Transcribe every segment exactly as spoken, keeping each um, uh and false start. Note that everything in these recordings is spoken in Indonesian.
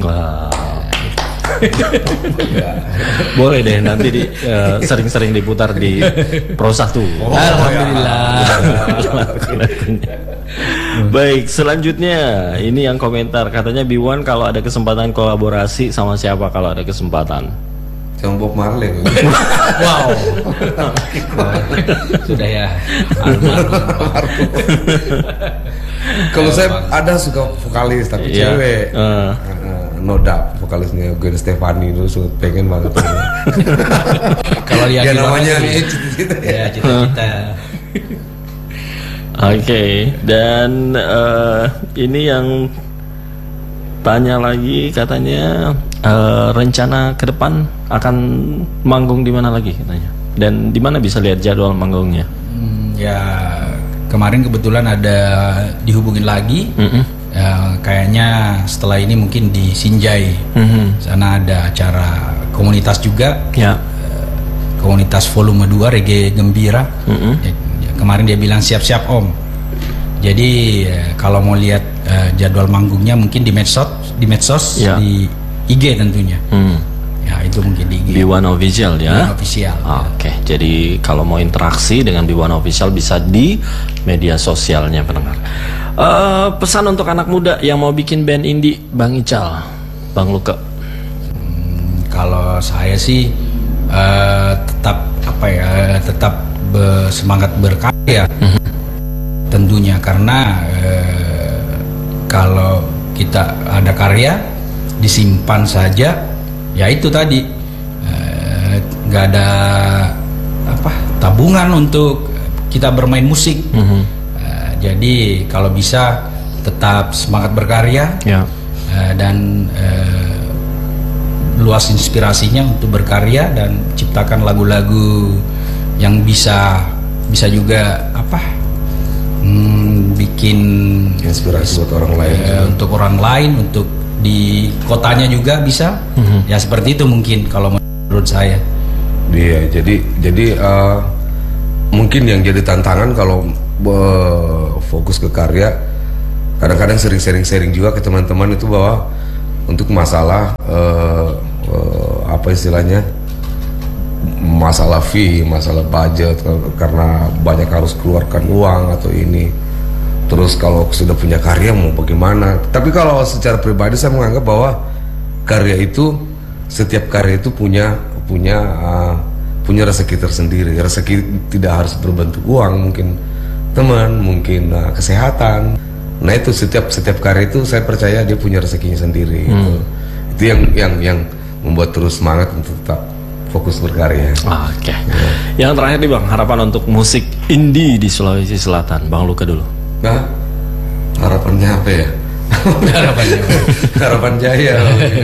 Wah. Boleh deh nanti di, uh, sering-sering diputar di Pro satu. Oh, alhamdulillah. Ya. Baik, selanjutnya ini yang komentar katanya Biwan kalau ada kesempatan kolaborasi sama siapa kalau ada kesempatan? Sama Bob Marley. Wow. Sudah ya. Kalau saya ada suka vokalis tapi yeah. cewek. Uh. No Doubt, vokalisnya Gwen Stefani itu pengen banget. Kalau yang ya namanya cita-cita ya cita-cita. Oke, okay. Dan uh, ini yang tanya lagi katanya uh, rencana ke depan akan manggung di mana lagi katanya, dan di mana bisa lihat jadwal manggungnya? Hmm, ya kemarin kebetulan ada dihubungin lagi. Mm-hmm. Ya, kayaknya setelah ini mungkin di Sinjai, mm-hmm. sana ada acara komunitas juga, ya. Komunitas volume dua Reggae Gembira. Mm-hmm. ya, ya, kemarin dia bilang siap-siap om. Jadi ya, kalau mau lihat uh, jadwal manggungnya mungkin di medsos, di medsos, ya. Di I G tentunya. Mm. Ya itu mungkin di I G. Biwan Official ya. Biwan Official. Oh, Oke, okay. Jadi kalau mau interaksi dengan Biwan Official bisa di media sosialnya pendengar. Uh, pesan untuk anak muda yang mau bikin band indie, Bang Ical, Bang Luka. Hmm, kalau saya sih uh, tetap apa ya, tetap be, semangat berkarya, mm-hmm. tentunya karena uh, kalau kita ada karya disimpan saja, ya itu tadi nggak uh, ada apa tabungan untuk kita bermain musik. Mm-hmm. Jadi kalau bisa tetap semangat berkarya, ya. uh, dan uh, luas inspirasinya untuk berkarya dan ciptakan lagu-lagu yang bisa bisa juga apa hmm, bikin inspirasi buat orang lain, uh, untuk orang lain, untuk di kotanya juga bisa. Mm-hmm. Ya seperti itu mungkin kalau menurut saya. Iya, jadi jadi uh, mungkin yang jadi tantangan kalau uh, fokus ke karya, kadang-kadang sering-sering-sering juga ke teman-teman itu bahwa untuk masalah uh, uh, apa istilahnya, masalah fee, masalah budget, karena banyak harus keluarkan uang atau ini. Terus kalau sudah punya karya mau bagaimana? Tapi kalau secara pribadi saya menganggap bahwa karya itu, setiap karya itu punya punya uh, punya rezeki tersendiri. Rezeki tidak harus berbentuk uang, mungkin teman, mungkin uh, kesehatan. Nah itu setiap setiap karya itu saya percaya dia punya rezekinya sendiri. Hmm. Gitu. Itu yang yang yang membuat terus semangat untuk tetap fokus berkarya. Oke. Okay. Ya. Yang terakhir nih Bang, harapan untuk musik indie di Sulawesi Selatan, Bang Luka dulu. Nah, harapannya apa ya? Harapannya harapan jaya.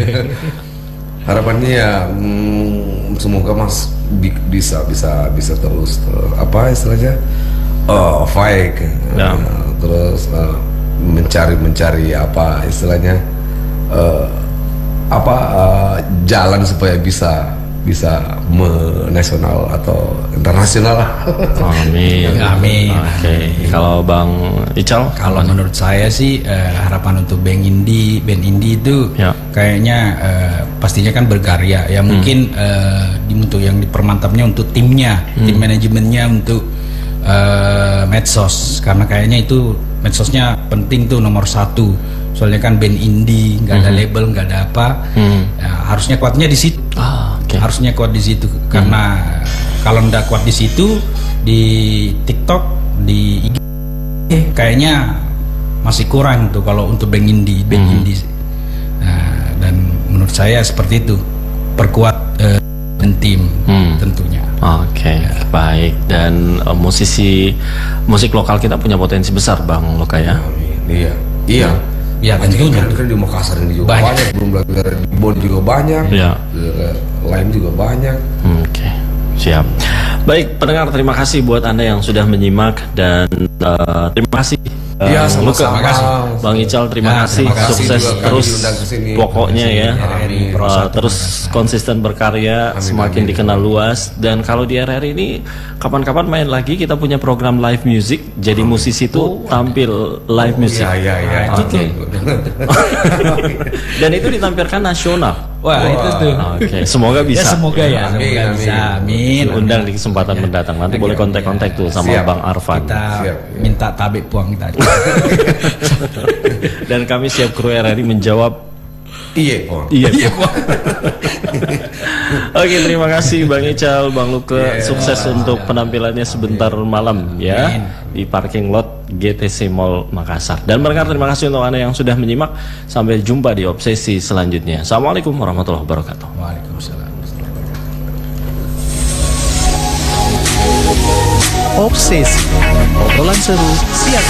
Harapannya ya hmm, semoga Mas bi bisa bisa bisa terus uh, apa istilahnya uh, fight, ya. uh, terus uh, mencari mencari apa istilahnya uh, apa uh, jalan supaya bisa bisa nasional atau internasional. Amin. Amin. Oke. Okay. Kalau Bang Ical, kalau menurut saya sih uh, harapan untuk band indie, band indie itu ya. Kayaknya uh, pastinya kan berkarya. Ya mungkin hmm. uh, untuk yang dipermantapnya untuk timnya, hmm. tim manajemennya, untuk uh, medsos, karena kayaknya itu medsosnya penting tuh nomor satu. Soalnya kan band indie, nggak ada hmm. label, nggak ada apa, hmm. ya, harusnya kuatnya di situ. Ah, okay. Harusnya kuat di situ, hmm. karena kalau nggak kuat di situ, di TikTok, di I G, eh, kayaknya masih kurang tuh kalau untuk band indie, band hmm. indie. Nah, dan menurut saya seperti itu, perkuat uh, dan tim hmm. tentunya. Oke, okay. ya. Baik. Dan uh, musisi musik lokal kita punya potensi besar, Bang Luka ya. Iya, iya. Ya tentunya kan di Makassar ini juga banyak, banyak. Belum lagi di Bon juga banyak, ya. Lain juga banyak. Oke, okay. Siap. Baik pendengar, terima kasih buat Anda yang sudah menyimak, dan uh, terima kasih Iya, Bang Luke, sama-sama. makasih. Bang Ical, terima Nah, kasih, terima kasih sukses juga kami terus diundang ke sini. pokoknya ya. Amin. Uh, terus konsisten berkarya, semakin amin. dikenal luas. Dan kalau di R R I ini kapan-kapan main lagi, kita punya program live music. Jadi musisi itu tampil live music. Iya, iya, iya. Oke. Dan itu ditampilkan nasional. Wah, itu tuh. Oke, semoga Ya bisa. semoga ya, Amin, semoga amin. bisa. Amin. Diundang di kesempatan mendatang. Nanti boleh kontak-kontak tuh sama Siap. Bang Arfan. Kita Siap. minta tabik puang tadi. Dan kami siap kru R R I menjawab Iya, oh. iya. Oke, terima kasih Bang Ical, Bang Luke. Sukses untuk penampilannya sebentar malam ya di parking lot G T C Mall Makassar. Dan mereka terima kasih untuk Anda yang sudah menyimak. Sampai jumpa di obsesi selanjutnya. Assalamualaikum warahmatullahi wabarakatuh. Waalaikumsalam. Obsesi, obrolan seru siang